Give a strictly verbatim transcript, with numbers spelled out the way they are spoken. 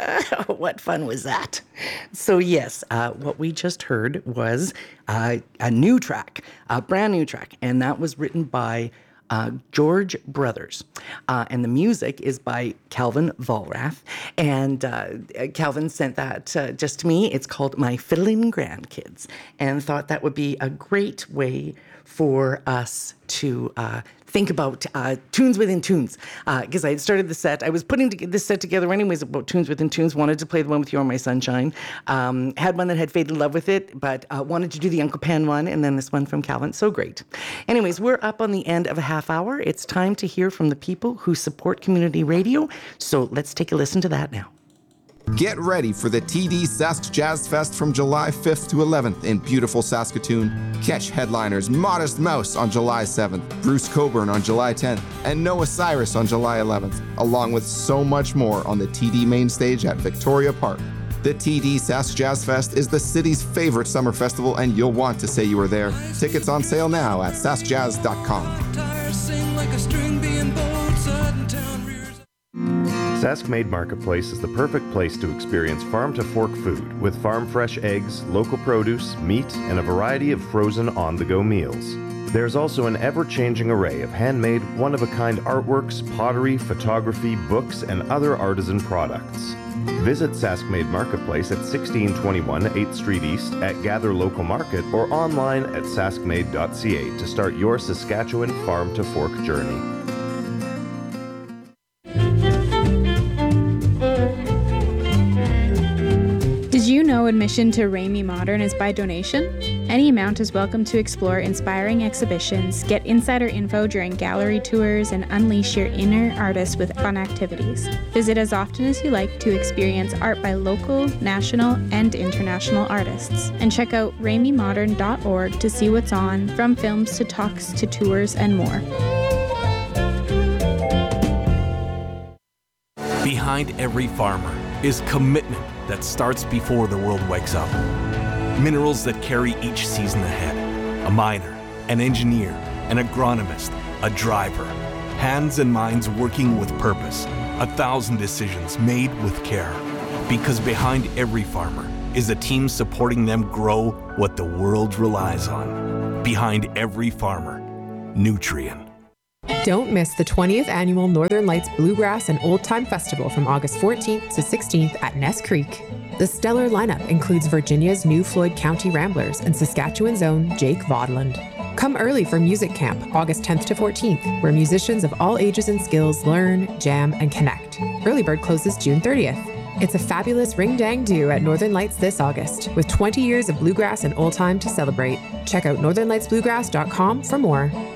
What fun was that? So yes, uh, what we just heard was uh, a new track, a brand new track, and that was written by uh, George Brothers. Uh, and the music is by Calvin Vollrath. And uh, Calvin sent that uh, just to me. It's called My Fiddling Grandkids, and thought that would be a great way for us to uh, think about uh, tunes within tunes. Because uh, I had started the set. I was putting to this set together anyways about tunes within tunes. Wanted to play the one with You Are My Sunshine. Um, had one that had Faded Love with it, but uh, wanted to do the Uncle Pen one, and then this one from Calvin. So great. Anyways, we're up on the end of a half hour. It's time to hear from the people who support community radio. So let's take a listen to that now. Get ready for the T D Sask Jazz Fest from July fifth to eleventh in beautiful Saskatoon. Catch headliners Modest Mouse on July seventh, Bruce Coburn on July tenth, and Noah Cyrus on July eleventh, along with so much more on the T D main stage at Victoria Park. The T D Sask Jazz Fest is the city's favorite summer festival, and you'll want to say you were there. Tickets on sale now at sask jazz dot com. Sask Made Marketplace is the perfect place to experience farm-to-fork food with farm-fresh eggs, local produce, meat, and a variety of frozen on-the-go meals. There's also an ever-changing array of handmade, one-of-a-kind artworks, pottery, photography, books, and other artisan products. Visit Sask Made Marketplace at sixteen twenty-one eighth Street East at Gather Local Market or online at sask made dot c a to start your Saskatchewan farm-to-fork journey. Did you know admission to Ramey Modern is by donation? Any amount is welcome to explore inspiring exhibitions, get insider info during gallery tours, and unleash your inner artist with fun activities. Visit as often as you like to experience art by local, national, and international artists. And check out ramey modern dot org to see what's on, from films to talks to tours and more. Behind every farmer is commitment that starts before the world wakes up. Minerals that carry each season ahead. A miner, an engineer, an agronomist, a driver. Hands and minds working with purpose. A thousand decisions made with care. Because behind every farmer is a team supporting them grow what the world relies on. Behind every farmer, Nutrien. Don't miss the twentieth Annual Northern Lights Bluegrass and Old Time Festival from August fourteenth to sixteenth at Ness Creek. The stellar lineup includes Virginia's new Floyd County Ramblers and Saskatchewan's own Jake Vodland. Come early for Music Camp, August tenth to fourteenth, where musicians of all ages and skills learn, jam, and connect. Early bird closes June thirtieth. It's a fabulous ring-dang-do at Northern Lights this August, with twenty years of bluegrass and old time to celebrate. Check out northern lights bluegrass dot com for more.